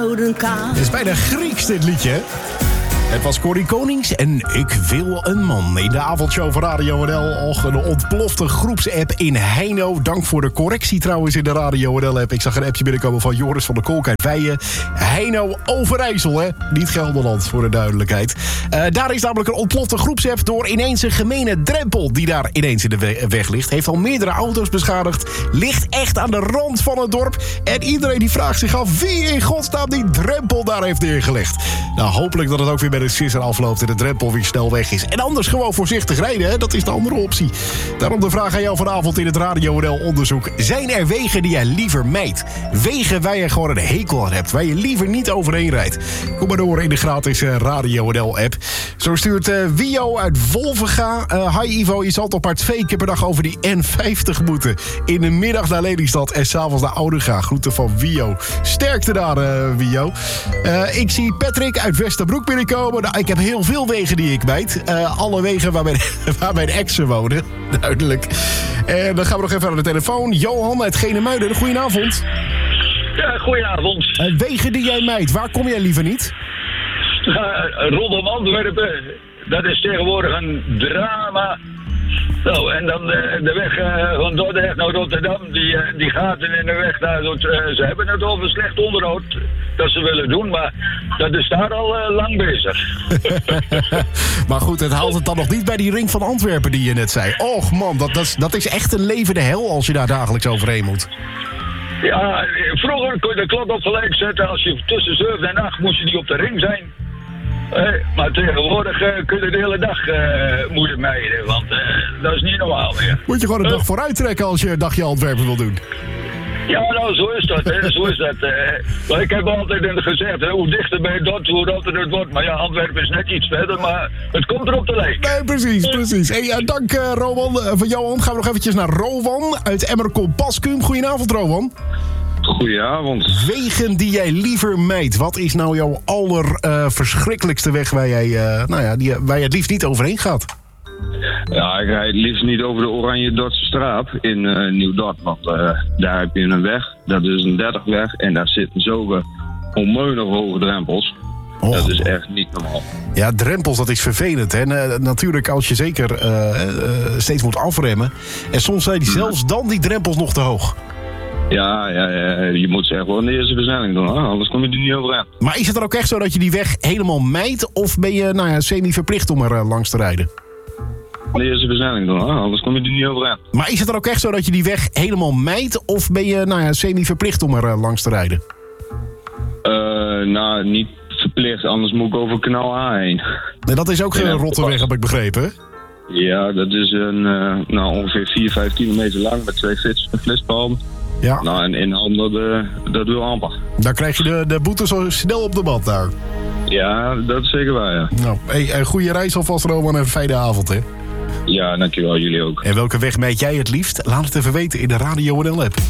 houden kan. Het is bijna Grieks, dit liedje, hè? Het was Corrie Konings en Ik wil een man. In de avondshow van Radio NL. Och, een ontplofte groepsapp in Heino. Dank voor de correctie trouwens in de Radio NL-app. Ik zag een appje binnenkomen van Joris van der Kolk uit Weijen. Heino Overijssel, hè? Niet Gelderland, voor de duidelijkheid. Daar is namelijk een ontplofte groepsapp door ineens een gemene drempel die daar ineens in de weg ligt. Heeft al meerdere auto's beschadigd. Ligt echt aan de rand van het dorp. En iedereen die vraagt zich af wie in godsnaam die drempel daar heeft neergelegd. Nou, hopelijk dat het ook weer bij de sisser afloopt en de drempel weer snel weg is. En anders gewoon voorzichtig rijden, hè? Dat is de andere optie. Daarom de vraag aan jou vanavond in het Radio NL-onderzoek. Zijn er wegen die jij liever mijdt? Wegen waar je gewoon een hekel aan hebt, waar je liever niet overheen rijdt? Kom maar door in de gratis Radio NL-app. Zo stuurt Wio uit Wolvenga. Hi Ivo, je zal toch maar 2 keer per dag over die N50 moeten. In de middag naar Lelystad en s'avonds naar Oudega. Groeten van Wio. Sterkte daar, Wio. Ik zie Patrick uit Westerbroek binnenkomen. Nou, ik heb heel veel wegen die ik mijd. Alle wegen waar mijn exen wonen. Duidelijk. En dan gaan we nog even aan de telefoon. Johan uit Genemuiden. Goedenavond. Ja, goedenavond. Wegen die jij mijdt, waar kom jij liever niet? Rondom Antwerpen. Dat is tegenwoordig een drama. Nou, en dan de weg van Dordrecht naar Rotterdam, die gaten in de weg daar, ze hebben het over slecht onderhoud dat ze willen doen, maar dat is daar al lang bezig. Maar goed, het haalt het dan nog niet bij die ring van Antwerpen die je net zei. Och man, dat is echt een levende hel als je daar dagelijks overheen moet. Ja, vroeger kon je de klok op gelijk zetten, als je tussen 7 en 8 moest je niet op de ring zijn. Maar tegenwoordig kun je de hele dag moeilijk mijden, want dat is niet normaal meer. Moet je gewoon een dag vooruit trekken als je een dagje Antwerpen wil doen? Ja, nou, zo is dat. Zo is dat. Maar ik heb altijd gezegd, hoe dichter bij Dort, hoe rotter het wordt. Maar ja, Antwerpen is net iets verder, maar het komt erop te lijken. Nee, precies. Hey, dank Rowan. Van Johan gaan we nog eventjes naar Rowan uit Emmerkop-Baskum. Goedenavond, Rowan. Goedenavond. Wegen die jij liever mijdt. Wat is nou jouw allerverschrikkelijkste weg waar je het liefst niet overheen gaat? Ja, ik rijd het liefst niet over de Oranje Dordtse straat in Nieuw-Dort. Want daar heb je een weg, dat is een 30-weg. En daar zitten zulke onmeunig hoge drempels. Oh. Dat is echt niet normaal. Ja, drempels, dat is vervelend. Hè? Natuurlijk als je zeker steeds moet afremmen. En soms zijn zelfs dan die drempels nog te hoog. Ja, je moet ze echt wel in de eerste versnelling doen, hè? Anders kom je er niet overheen. Maar is het dan ook echt zo dat je die weg helemaal mijdt? Of ben je semi-verplicht om er langs te rijden? De eerste versnelling doen, hè? Anders kom je er niet overheen. Maar is het dan ook echt zo dat je die weg helemaal mijdt? Of ben je semi-verplicht om er langs te rijden? Niet verplicht, anders moet ik over kanaal A heen. En dat is ook geen rotte weg, heb ik begrepen, hè? Ja, dat is ongeveer 4-5 kilometer lang met 2 flitspalen. Ja. Nou, en in de hand, dat wil amper. Dan krijg je de boete zo snel op de band daar. Ja, dat is zeker waar, ja. Nou, een goede reis alvast, Roman, en een fijne avond, hè? Ja, dankjewel, jullie ook. En welke weg meet jij het liefst? Laat het even weten in de Radio NL-app.